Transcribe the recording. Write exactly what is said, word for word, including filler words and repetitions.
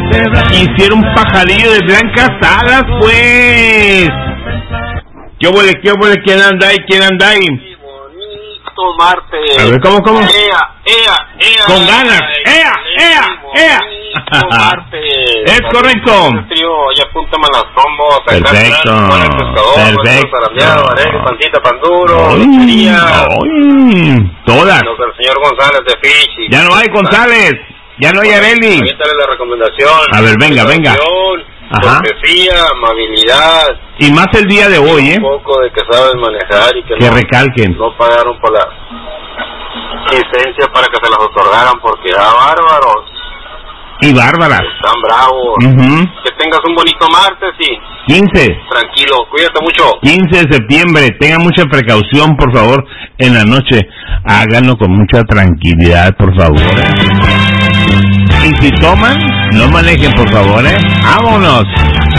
Hicieron un pajarillo de blancas alas, pues. ¿Qué huele, qué huele? ¿Quién anda ahí? ¿Quién anda ahí? Bonito martes. A ver, ¿cómo, cómo? Ea, ea, ea. Con ganas. Ea, ea, ea. Martes. Es correcto. Trío, ya apúntame las combos. Perfecto. Perfecto. Pancita, pan duro. Ay, todas. Los del señor González de Fichi. Ya no hay González. Ya no hay Areli. Ahorita la recomendación. A ver, venga, venga. Ajá. Cortesía, amabilidad. Y más el día de hoy, ¿eh? Un poco de que sabes manejar y que, que no, recalquen. No pagaron por la licencia para que se las otorgaran porque a bárbaros. Y bárbaras. Están bravos. Uh-huh. Que tengas un bonito martes y... quince. Tranquilo, cuídate mucho. quince de septiembre, tengan mucha precaución, por favor, en la noche. Háganlo con mucha tranquilidad, por favor, ¿eh? Y si toman, no manejen, por favor, ¿eh? ¡Vámonos!